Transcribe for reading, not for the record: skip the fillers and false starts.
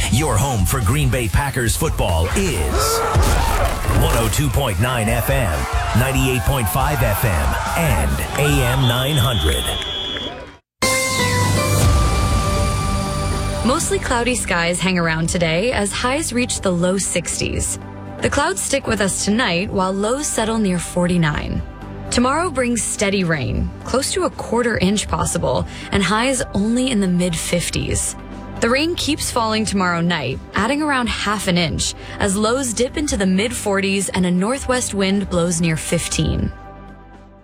Your home for Green Bay Packers football is 102.9 FM, 98.5 FM, and AM 900. Mostly cloudy skies hang around today as highs reach the low 60s. The clouds stick with us tonight while lows settle near 49. Tomorrow brings steady rain, close to a quarter inch possible, and highs only in the mid-50s. The rain keeps falling tomorrow night, adding around half an inch, as lows dip into the mid-40s and a northwest wind blows near 15.